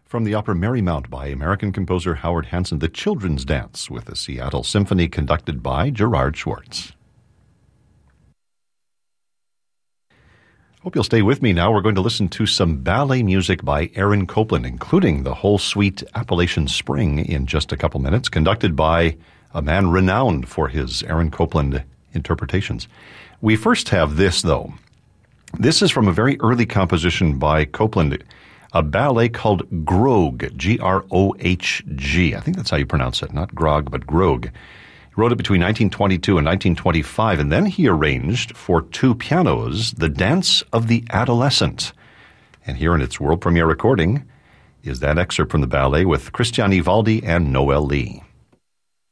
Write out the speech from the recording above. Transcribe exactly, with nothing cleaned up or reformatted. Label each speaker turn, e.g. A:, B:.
A: From the opera Marymount by American composer Howard Hanson, the Children's Dance with the Seattle Symphony conducted by Gerard Schwartz. Hope you'll stay with me now. We're going to listen to some ballet music by Aaron Copland, including the whole suite Appalachian Spring in just a couple minutes, conducted by a man renowned for his Aaron Copland interpretations. We first have this, though. This is from a very early composition by Copland, a ballet called Grogue, G R O H G. I think that's how you pronounce it, not grog, but Grogue. He wrote it between nineteen twenty-two and nineteen twenty-five, and then he arranged for two pianos The Dance of the Adolescent. And here in its world premiere recording is that excerpt from the ballet with Christian Ivaldi and Noel Lee.